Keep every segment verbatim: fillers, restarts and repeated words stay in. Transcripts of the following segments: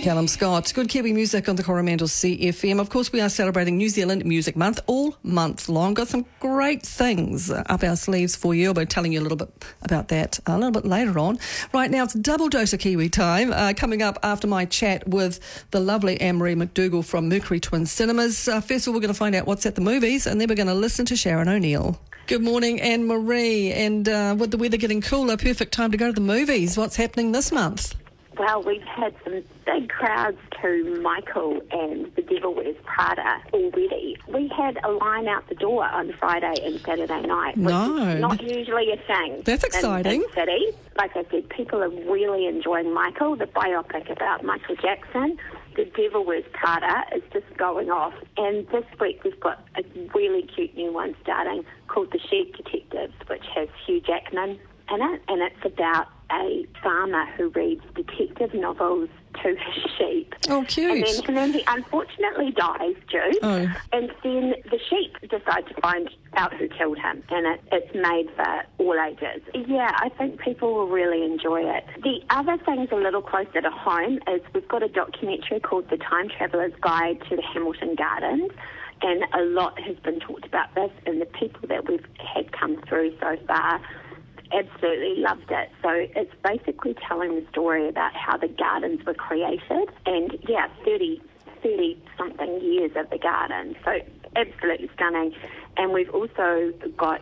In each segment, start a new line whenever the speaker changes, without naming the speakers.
Callum Scott. Good Kiwi music on the Coromandel C F M. Of course, we are celebrating New Zealand Music Month all month long. Got some great things up our sleeves for you. I'll be telling you a little bit about that a little bit later on. Right now, it's double dose of Kiwi time. Uh, coming up after my chat with the lovely Anne-Marie McDougall from Mercury Twin Cinemas. Uh, first of all, we're going to find out what's at the movies, and then we're going to listen to Sharon O'Neill. Good morning, Anne-Marie. And uh, with the weather getting cooler, perfect time to go to the movies. What's happening this month?
Well, we've had some big crowds to Michael and The Devil Wears Prada already. We had a line out the door on Friday and Saturday night, which
no.
is not usually a thing.
That's exciting.
In the city. Like I said, people are really enjoying Michael, the biopic about Michael Jackson. The Devil Wears Prada is just going off. And this week we've got a really cute new one starting called The Sheep Detectives, which has Hugh Jackman in it, and it's about a farmer who reads detective novels to his sheep.
Oh, cute.
And then, and then he unfortunately dies, Jude.
Oh.
And then the sheep decide to find out who killed him, and it, it's made for all ages. Yeah, I think people will really enjoy it. The other thing's a little closer to home is we've got a documentary called The Time Traveller's Guide to the Hamilton Gardens, and a lot has been talked about this, and the people that we've had come through so far absolutely loved it. So it's basically telling the story about how the gardens were created, and yeah, thirty, thirty something years of the garden. So absolutely stunning. And we've also got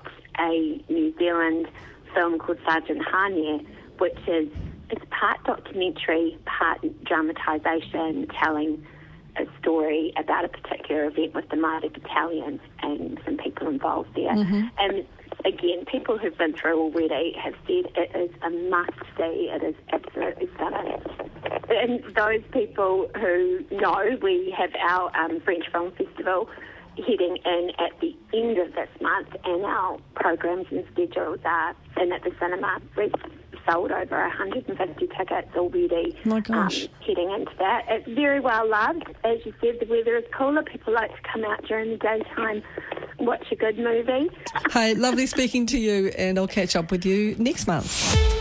a New Zealand film called Sergeant Hania, which is it's part documentary, part dramatisation, telling a story about a particular event with the Māori battalion and some people involved there.
Mm-hmm.
And again, people who've been through already have said it is a must-see. It is absolutely stunning. And those people who know, we have our um, French Film Festival heading in at the end of this month, and our programs and schedules are in at the cinema. We've sold over one hundred fifty tickets already.
My gosh.
Um, heading into that. It's very well loved. As you said, the weather is cooler. People like to come out during the daytime, watch a good movie.
Hey, lovely speaking to you, and I'll catch up with you next month.